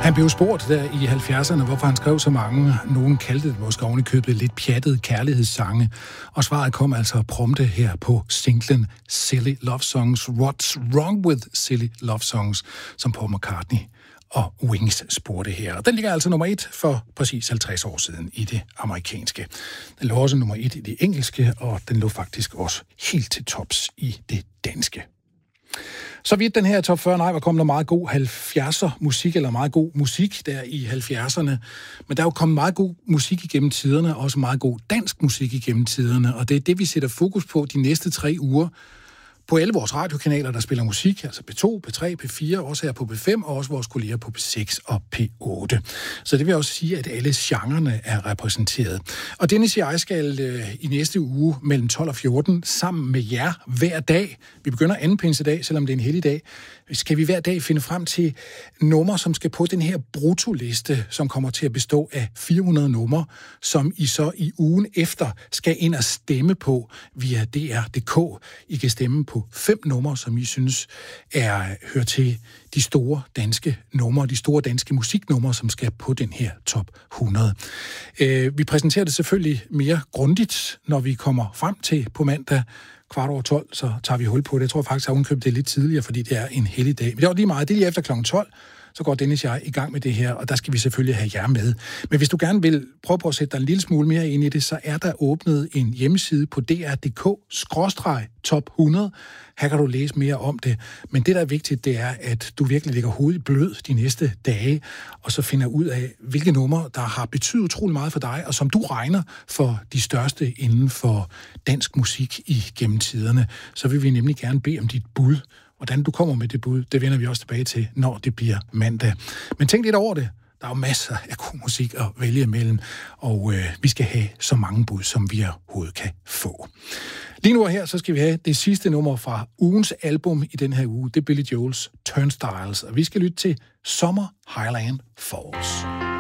Han blev spurgt der i 70'erne, hvorfor han skrev så mange. Nogen kaldte det måske oven i købet lidt pjattede kærlighedssange. Og svaret kom altså prompte her på singlen Silly Love Songs. What's Wrong With Silly Love Songs, som Paul McCartney og Wings spurgte her. Den ligger altså nummer 1 for præcis 50 år siden i det amerikanske. Den lå også nummer 1 i det engelske, og den lå faktisk også helt til tops i det danske. Så vidt den her top 40, nej, var kommet der meget god 70'er musik, eller meget god musik der i 70'erne. Men der er jo kommet meget god musik igennem tiderne, og også meget god dansk musik igennem tiderne, og det er det, vi sætter fokus på de næste 3 uger. På alle vores radiokanaler, der spiller musik, altså P2, P3, P4, også her på P5, og også vores kolleger på P6 og P8. Så det vil også sige, at alle genrerne er repræsenteret. Og Dennis og jeg skal i næste uge mellem 12 og 14 sammen med jer hver dag. Vi begynder anden pinsedag, selvom det er en hellig dag. Skal vi hver dag finde frem til numre, som skal på den her brutoliste, som kommer til at bestå af 400 numre, som I så i ugen efter skal ind og stemme på via DR.dk. I kan stemme på 5 numre, som I synes hører til de store danske numre, de store danske musiknumre, som skal på den her top 100. Vi præsenterer det selvfølgelig mere grundigt, når vi kommer frem til på mandag 12:15, så tager vi hul på det. Jeg tror faktisk, at hun købte det lidt tidligere, fordi det er en hellig dag. Men det er lige meget. Det er lige efter kl. 12, så går Dennis og jeg i gang med det her, og der skal vi selvfølgelig have jer med. Men hvis du gerne vil prøve på at sætte dig en lille smule mere ind i det, så er der åbnet en hjemmeside på dr.dk/top 100. Her kan du læse mere om det. Men det, der er vigtigt, det er, at du virkelig lægger hovedet blød de næste dage, og så finder ud af, hvilke numre, der har betydet utrolig meget for dig, og som du regner for de største inden for dansk musik igennem tiderne. Så vil vi nemlig gerne bede om dit bud. Hvordan du kommer med det bud, det vender vi også tilbage til, når det bliver mandag. Men tænk lidt over det. Der er jo masser af god musik at vælge imellem, og vi skal have så mange bud, som vi overhovedet kan få. Lige nu og her, så skal vi have det sidste nummer fra ugens album i den her uge. Det er Billy Joel's Turnstiles, og vi skal lytte til Summer Highland Falls.